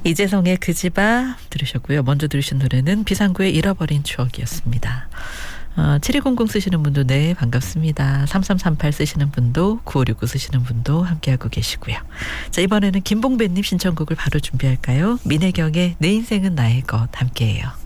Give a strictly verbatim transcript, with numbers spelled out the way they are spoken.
이재성의 그 집 앞 들으셨고요. 먼저 들으신 노래는 비상구의 잃어버린 추억이었습니다. 어, 칠이공공 쓰시는 분도 네 반갑습니다. 삼삼삼팔 쓰시는 분도 구오육구 쓰시는 분도 함께하고 계시고요. 자, 이번에는 김봉배님 신청곡을 바로 준비할까요? 민혜경의 내 인생은 나의 것 함께해요.